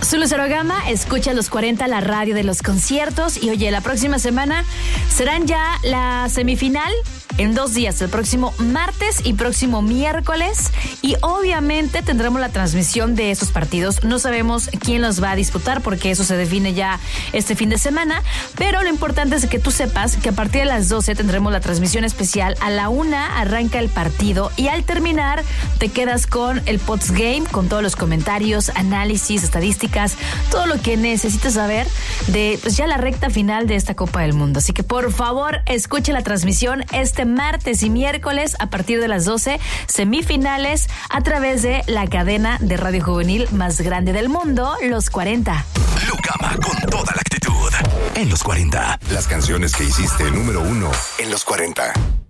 Soy Lucero Gama, escucha los 40, la radio de los conciertos. Y oye, la próxima semana serán ya la semifinal en 2 días, el próximo martes y próximo miércoles. Y obviamente tendremos la transmisión de esos partidos. No sabemos quién los va a disputar porque eso se define ya este fin de semana. Pero lo importante es que tú sepas que a partir de las 12 tendremos la transmisión especial. A la 1 arranca el partido y al terminar te quedas con el postgame, con todos los comentarios, análisis, estadísticas, todo lo que necesitas saber de pues ya la recta final de esta Copa del Mundo. Así que por favor escuche la transmisión este martes y miércoles a partir de las 12, semifinales a través de la cadena de radio juvenil más grande del mundo, Los 40. Lucama con toda la actitud. En Los 40. Las canciones que hiciste número 1 en Los 40.